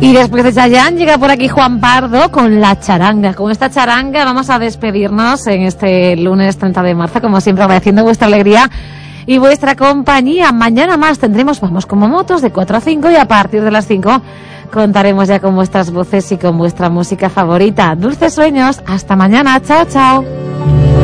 Y después de Chayanne llega por aquí Juan Pardo con la charanga. Con esta charanga vamos a despedirnos en este lunes 30 de marzo, como siempre agradeciendo vuestra alegría y vuestra compañía. Mañana más tendremos Vamos como Motos de 4 a 5 y a partir de las 5 contaremos ya con vuestras voces y con vuestra música favorita. Dulces sueños, hasta mañana, chao, chao.